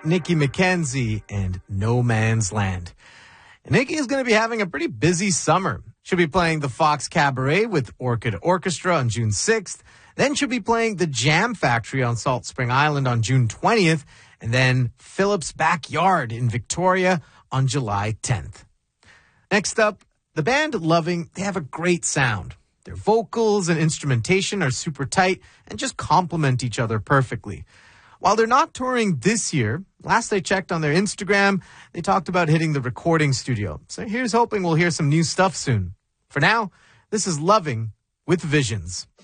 Nikki McKenzie and No Man's Land. And Nikki is going to be having a pretty busy summer. She'll be playing the Fox Cabaret with Orchid Orchestra on June 6th. Then she'll be playing the Jam Factory on Salt Spring Island on June 20th. And then Philip's Backyard in Victoria on July 10th. Next up, the band Loving, they have a great sound. Their vocals and instrumentation are super tight and just complement each other perfectly. While they're not touring this year, last I checked on their Instagram, they talked about hitting the recording studio. So here's hoping we'll hear some new stuff soon. For now, this is Loving with Visions.